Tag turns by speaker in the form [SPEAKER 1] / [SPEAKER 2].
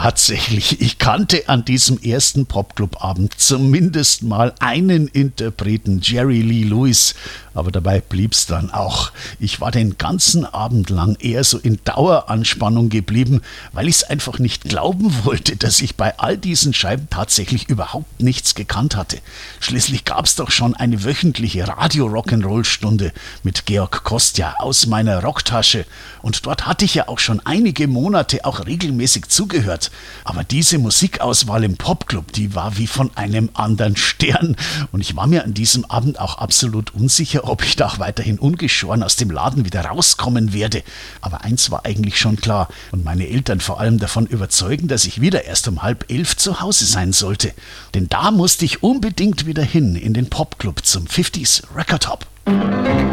[SPEAKER 1] Tatsächlich, ich kannte an diesem ersten Popclub-Abend zumindest mal einen Interpreten, Jerry Lee Lewis, aber dabei blieb's dann auch. Ich war den ganzen Abend lang eher so in Daueranspannung geblieben, weil ich's einfach nicht glauben wollte, dass ich bei all diesen Scheiben tatsächlich überhaupt nichts gekannt hatte. Schließlich gab's doch schon eine wöchentliche Radio-Rock'n'Roll-Stunde mit Georg Kostja aus meiner Rocktasche und dort hatte ich ja auch schon einige Monate auch regelmäßig zugehört. Aber diese Musikauswahl im Popclub, die war wie von einem anderen Stern und ich war mir an diesem Abend auch absolut unsicher, ob ich da auch weiterhin ungeschoren aus dem Laden wieder rauskommen werde. Aber eins war eigentlich schon klar und meine Eltern vor allem davon überzeugen, dass ich wieder erst um 10:30 zu Hause sein sollte. Denn da musste ich unbedingt wieder hin in den Popclub zum 50s Record Hop.